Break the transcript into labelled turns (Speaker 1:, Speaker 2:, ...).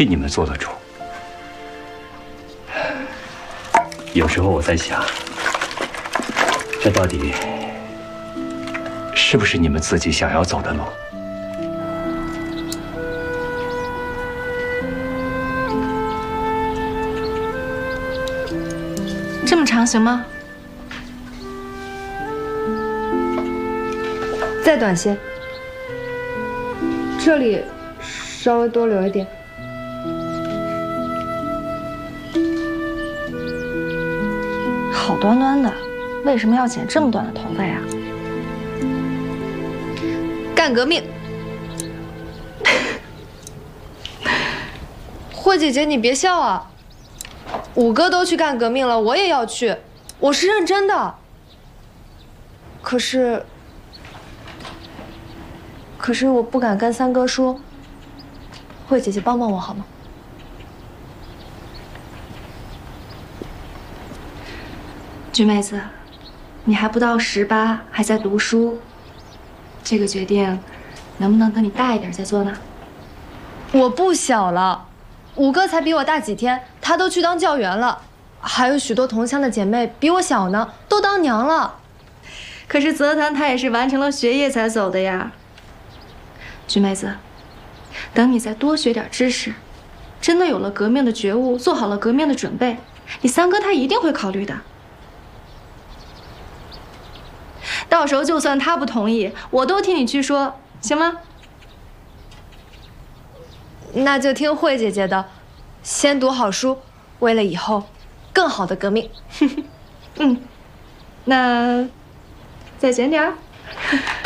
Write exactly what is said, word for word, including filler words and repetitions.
Speaker 1: 是你们做的主。有时候我在想，这到底是不是你们自己想要走的路？
Speaker 2: 这么长行吗？
Speaker 3: 再短些，这里稍微多留一点。
Speaker 2: 好端端的，为什么要剪这么短的头发呀？
Speaker 3: 干革命！慧姐姐，你别笑啊！五哥都去干革命了，我也要去，我是认真的。可是，可是我不敢跟三哥说。慧姐姐帮帮我好吗？
Speaker 2: 菊妹子，你还不到十八，还在读书，这个决定能不能等你大一点再做呢？
Speaker 3: 我不小了，五哥才比我大几天，他都去当教员了，还有许多同乡的姐妹比我小呢，都当娘了。
Speaker 2: 可是泽谈他也是完成了学业才走的呀。菊妹子，等你再多学点知识，真的有了革命的觉悟，做好了革命的准备，你三哥他一定会考虑的。到时候就算他不同意，我都替你去说，行吗？
Speaker 3: 那就听慧姐姐的，先读好书，为了以后更好的革命。
Speaker 2: 嗯，那再减点儿。